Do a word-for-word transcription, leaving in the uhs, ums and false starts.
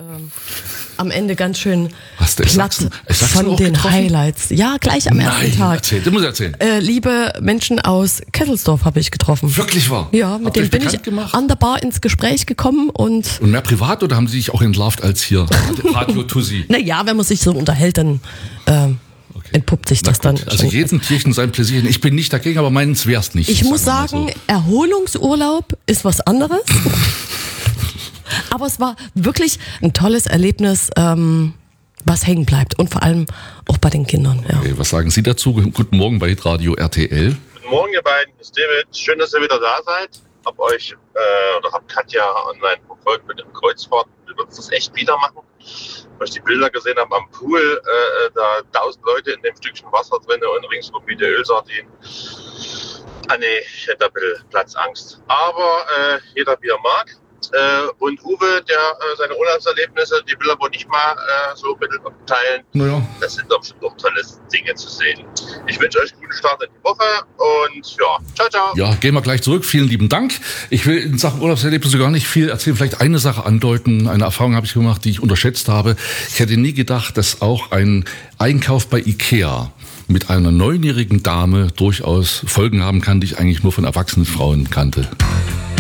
ähm, am Ende ganz schön Hast du, platt Sachsen, Sachsen von den getroffen? Highlights. Ja, gleich am Nein, ersten Tag. Erzähl, du musst erzählen. Äh, liebe Menschen aus Kesselsdorf habe ich getroffen. Wirklich wahr? Ja, mit Habt ihr denen euch bin bekannt ich gemacht? an der Bar ins Gespräch gekommen und Und mehr privat oder haben sie sich auch entlarvt als hier Radio Tussi? naja, wenn man sich so unterhält, dann ähm, Okay. entpuppt sich das Na gut, dann also schon. jeden Tierchen sein Pläsierchen. Ich bin nicht dagegen, aber meins wär's nicht. Ich muss wir mal sagen, so. Erholungsurlaub ist was anderes. Aber es war wirklich ein tolles Erlebnis, ähm, was hängen bleibt. Und vor allem auch bei den Kindern. Ja. Okay, was sagen Sie dazu? Guten Morgen bei Hitradio R T L. Guten Morgen, ihr beiden. Hier ist David. Schön, dass ihr wieder da seid. Hab euch äh, oder hab Katja online verfolgt mit dem Kreuzfahrt. Wir würden das echt wieder machen. Weil ich die Bilder gesehen habe am Pool, äh, da tausend Leute in dem Stückchen Wasser drin und ringsrum wie die Ölsardinen. Ah nee, ich hätte ein bisschen Platzangst. Aber äh, jeder wie er mag. Äh, und Uwe, der äh, seine Urlaubserlebnisse, die will er wohl nicht mal äh, so ein bisschen teilen. Naja. Das sind doch bestimmt noch tolle Dinge zu sehen. Ich wünsche euch einen guten Start in die Woche und ja, ciao, ciao. Ja, gehen wir gleich zurück. Vielen lieben Dank. Ich will in Sachen Urlaubserlebnisse gar nicht viel erzählen. Vielleicht eine Sache andeuten. Eine Erfahrung habe ich gemacht, die ich unterschätzt habe. Ich hätte nie gedacht, dass auch ein Einkauf bei Ikea mit einer neunjährigen Dame durchaus Folgen haben kann, die ich eigentlich nur von erwachsenen Frauen kannte.